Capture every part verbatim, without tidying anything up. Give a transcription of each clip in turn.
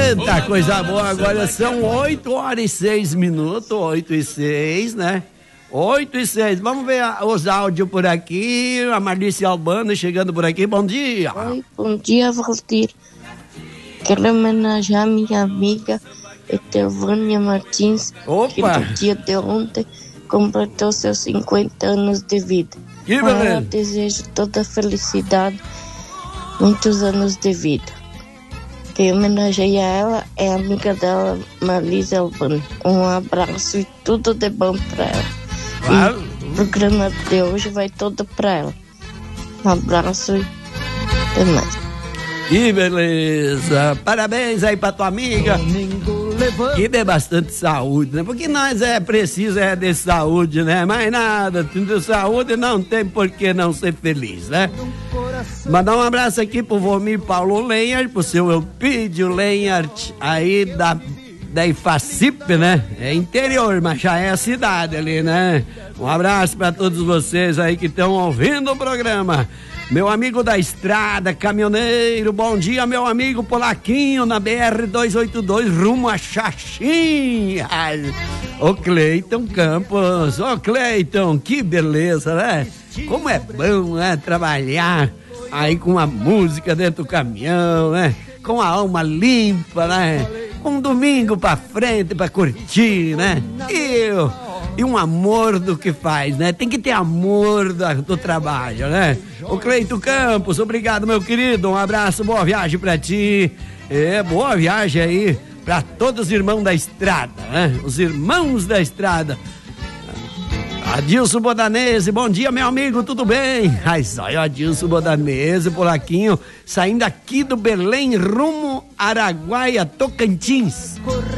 Eita, coisa boa. Agora são oito horas e seis minutos, oito e seis, né? oito e seis. Vamos ver os áudios por aqui. A Marlícia Albano chegando por aqui. Bom dia. Oi, bom dia, Valdir. Quero homenagear a minha amiga Etelvânia Martins, Opa. que no dia de ontem completou seus cinquenta anos de vida. Que Para ela, beleza. desejo toda a felicidade, muitos anos de vida. Quem homenageia ela é a amiga dela, Marlícia Albano. Um abraço e tudo de bom para ela. Claro. E o programa de hoje vai todo para ela. Um abraço e até mais. Que beleza. Parabéns aí pra tua amiga. Que dê bastante saúde, né? Porque nós é preciso é de saúde, né? Mais nada, tendo saúde não tem por que não ser feliz, né? Mandar um abraço aqui pro Vomir Paulo Lenhart, pro seu Elpidio Lenhart, aí da, da Ifacip, né? É interior, mas já é a cidade ali, né? Um abraço pra todos vocês aí que estão ouvindo o programa. Meu amigo da estrada, caminhoneiro, bom dia, meu amigo Polaquinho, na B R duzentos e oitenta e dois, rumo a Xaxim. Ô Cleiton Campos, ô Cleiton, que beleza, né? Como é bom, né, trabalhar aí com a música dentro do caminhão, né? Com a alma limpa, né? Um domingo pra frente pra curtir, né? E, e um amor do que faz, né? Tem que ter amor do, do trabalho, né? O Cleito Campos, obrigado, meu querido. Um abraço, boa viagem pra ti. É, boa viagem aí pra todos os irmãos da estrada, né? Os irmãos da estrada. Adilson Bodanese, bom dia, meu amigo, tudo bem? Ai, só o Adilson Bodanese, Polaquinho, saindo aqui do Belém, rumo Araguaia, Tocantins.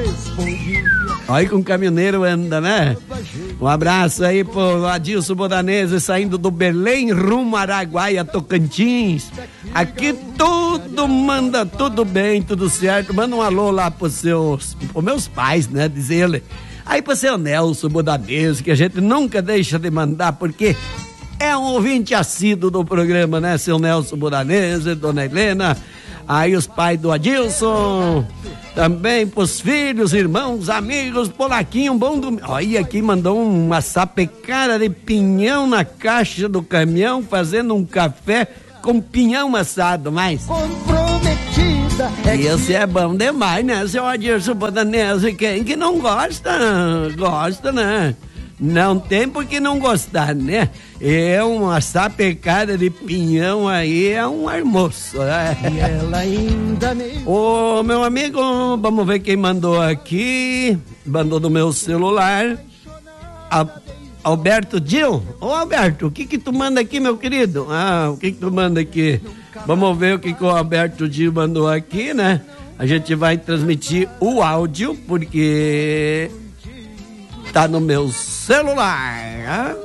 Olha como o caminhoneiro anda, né? Um abraço aí pro Adilson Bodanese, saindo do Belém, rumo Araguaia, Tocantins. Aqui tudo manda, tudo bem, tudo certo. Manda um alô lá pros seus, pros meus pais, né? Diz ele. Aí pro seu Nelson Bodanese, que a gente nunca deixa de mandar, porque é um ouvinte assíduo do programa, né? Seu Nelson Bodanese, dona Helena, aí os pais do Adilson, também pros filhos, irmãos, amigos, Polaquinho, um bom domingo. Olha aqui, mandou uma sapecada de pinhão na caixa do caminhão, fazendo um café com pinhão assado, mas... comprometida. E esse é bom demais, né, seu Adilson Bodanese? Quem que não gosta, gosta, né? Não tem por que não gostar, né? É uma sapecada de pinhão aí, é um almoço, né? E ela ainda nem... Ô, meu amigo, vamos ver quem mandou aqui. Mandou do meu celular. A... Alberto Dil? Ô Alberto, o que que tu manda aqui, meu querido? Ah, o que que tu manda aqui? Vamos ver o que que o Alberto Dil mandou aqui, né? A gente vai transmitir o áudio, porque tá no meu celular. Né?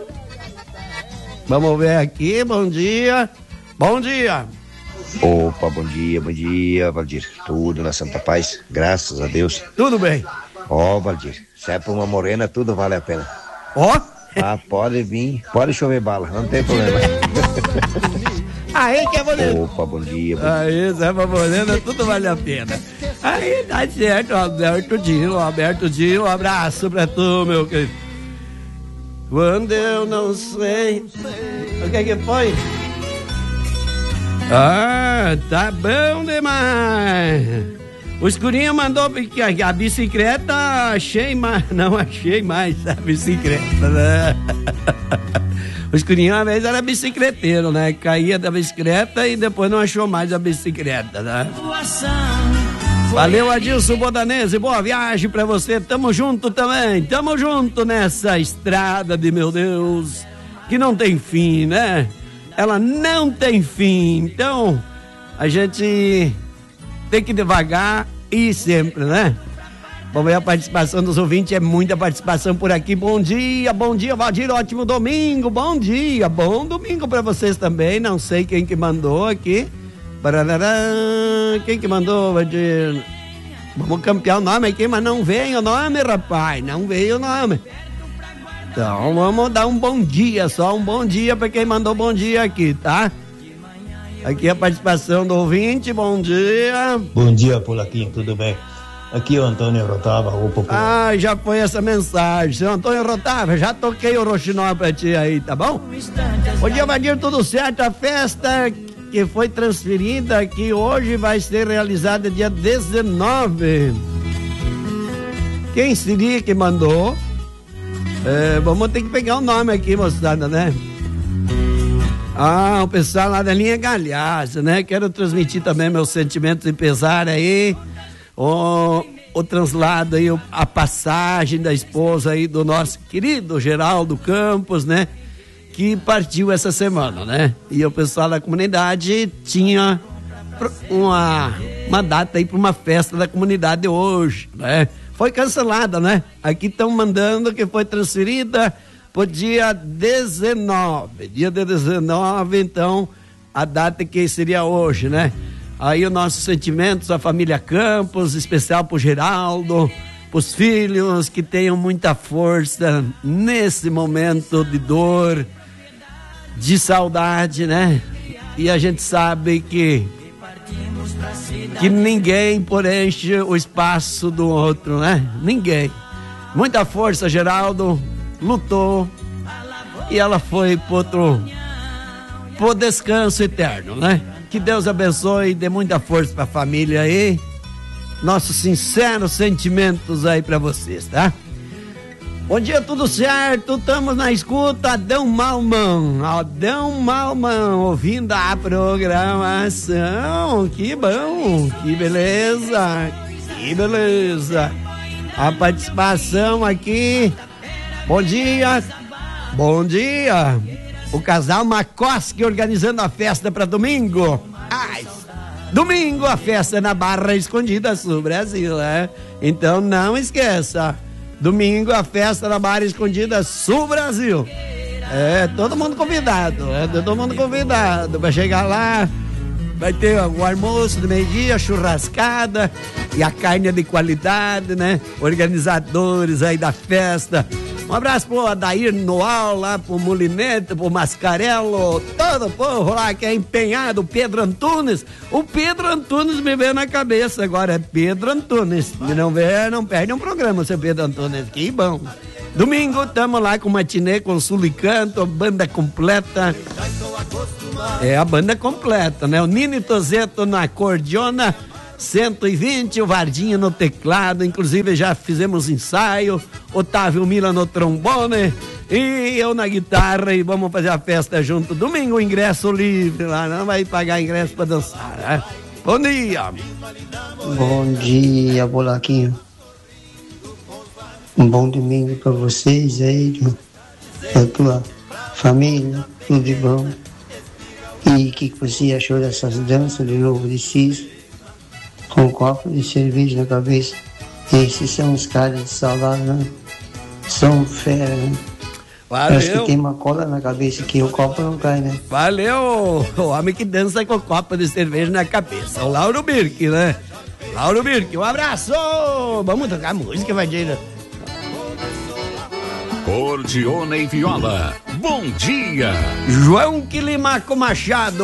Vamos ver aqui, bom dia. Bom dia. Opa, bom dia, bom dia, Valdir. Tudo na Santa Paz, graças a Deus. Tudo bem. Ó, oh, Valdir, se é pra uma morena, tudo vale a pena. Ó. Oh. Ah, pode vir, pode chover bala, não tem problema. Aí que é bonito. Opa, bom dia. Bom aí, Zé Morena, tudo vale a pena. Aí, tá certo, Alberto Dilo, Alberto Dilo, um abraço pra tu, meu querido. Quando eu não sei... O que que foi? Ah, tá bom demais. O Escurinho mandou que a, a bicicleta achei mais, não achei mais a bicicleta, né? O Escurinho uma vez era bicicleteiro, né? Caía da bicicleta e depois não achou mais a bicicleta, né? Valeu, Adilson Bodanese, boa viagem pra você, tamo junto também, tamo junto nessa estrada de meu Deus, que não tem fim, né? Ela não tem fim, então a gente... tem que ir devagar e sempre, né? Vamos ver a participação dos ouvintes, é muita participação por aqui. Bom dia, bom dia, Valdir, ótimo domingo, bom dia, bom domingo pra vocês também. Não sei quem que mandou aqui. Bararará, quem que mandou, Valdir? Vamos campear o nome aqui, mas não veio o nome, rapaz, não veio o nome. Então vamos dar um bom dia, só um bom dia pra quem mandou bom dia aqui, tá? Aqui a participação do ouvinte, bom dia. Bom dia, Polaquinho, tudo bem? Aqui é o Antônio Rotava, o popular. Ah, já foi essa mensagem. Seu Antônio Rotava, já toquei o roxinol pra ti aí, tá bom? Bom dia, Vadir, tudo certo? A festa que foi transferida aqui hoje vai ser realizada dia dezenove. Quem seria que mandou? É, vamos ter que pegar o nome aqui, moçada, né? Ah, o pessoal lá da linha Galhaça, né? Quero transmitir também meus sentimentos e pesar aí. O, o translado aí, a passagem da esposa aí do nosso querido Geraldo Campos, né? Que partiu essa semana, né? E o pessoal da comunidade tinha uma, uma data aí para uma festa da comunidade hoje, né? Foi cancelada, né? Aqui estão mandando que foi transferida pro dia dezenove. Dia dezenove, então, a data que seria hoje, né? Aí os nossos sentimentos, a família Campos, especial pro Geraldo, pros filhos, que tenham muita força nesse momento de dor, de saudade, né? E a gente sabe que que ninguém preenche o espaço do outro, né? Ninguém. Muita força, Geraldo lutou e ela foi pro outro, pro descanso eterno, né? Que Deus abençoe e dê muita força pra família aí. Nossos sinceros sentimentos aí pra vocês, tá? Bom dia, tudo certo? Estamos na escuta, Adão Malman. Adão Malman, ouvindo a programação. Que bom, que beleza, que beleza. A participação aqui. Bom dia, bom dia. O casal Makoski organizando a festa para domingo. Ai, domingo a festa na Barra Escondida Sul Brasil, né? Então não esqueça. Domingo a festa na Barra Escondida Sul Brasil. É, todo mundo convidado, é, todo mundo convidado. Vai chegar lá, vai ter o almoço do meio-dia, churrascada e a carne de qualidade, né? Organizadores aí da festa. Um abraço pro Adair Noal, lá pro Molinete, pro Mascarello, todo o povo lá que é empenhado, o Pedro Antunes. O Pedro Antunes me veio na cabeça agora, é Pedro Antunes. Se não vê, não perde um programa, seu Pedro Antunes, que bom. Domingo tamo lá com matinê, com Sul e Canto, banda completa. É a banda completa, né? O Nini Tozeto na acordeona, cento e vinte, o Vardinha no teclado, inclusive já fizemos ensaio, Otávio Mila no trombone e eu na guitarra, e vamos fazer a festa junto. Domingo, ingresso livre lá, não vai pagar ingresso pra dançar, né? Bom dia! Bom dia, Bolaquinho. Um bom domingo pra vocês aí, pra tua família, tudo de bom. E o que, que você achou dessas danças de novo de cis? Com um copo de cerveja na cabeça. Esses são os caras de saudade, né? São fera, né? Valeu. Acho que tem uma cola na cabeça que o copo não cai, né? Valeu! O homem que dança com copo de cerveja na cabeça. O Lauro Birk, né? Lauro Birk, um abraço! Vamos tocar música, Vadir. Cordiona e Viola, bom dia! João Quilimaco Machado.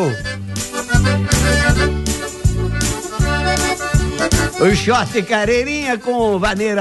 O short Carreirinha com vaneira.